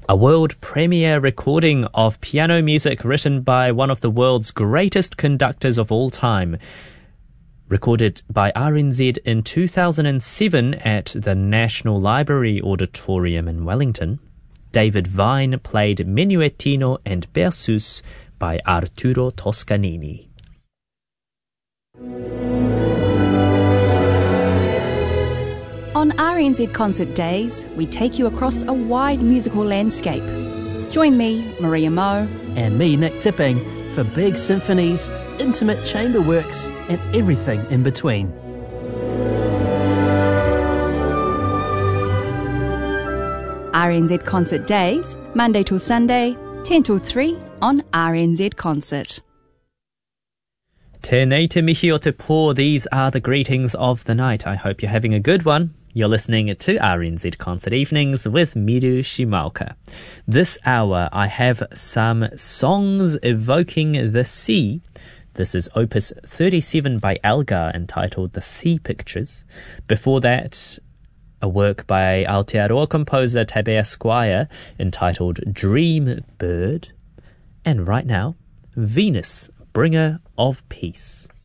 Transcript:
A world premiere recording of piano music written by one of the world's greatest conductors of all time. Recorded by RNZ in 2007 at the National Library Auditorium in Wellington. David Vine played Menuettino and Berceuse by Arturo Toscanini. On RNZ Concert Days, we take you across a wide musical landscape. Join me, Maria Moe, and me, Nick Tipping, for big symphonies, intimate chamber works, and everything in between. RNZ Concert Days, Monday till Sunday, 10 till 3 on RNZ Concert. Tēnei te mihi o te pō, these are the greetings of the night. I hope you're having a good one. You're listening to RNZ Concert Evenings with Miru Shimaoka. This hour I have some songs evoking the sea. This is Opus 37 by Elgar entitled The Sea Pictures. Before that, a work by Aotearoa composer Tabea Squire entitled Dream Bird. And right now, Venus, Bringer of Peace.